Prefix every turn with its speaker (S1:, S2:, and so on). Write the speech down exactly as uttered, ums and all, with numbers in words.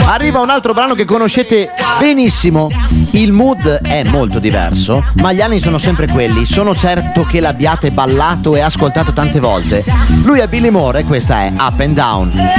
S1: Arriva un altro brano che conoscete benissimo. Il mood è molto diverso, ma gli anni sono sempre quelli. Sono certo che l'abbiate ballato e ascoltato tante volte. Lui è Billy Moore e questa è Up and Down.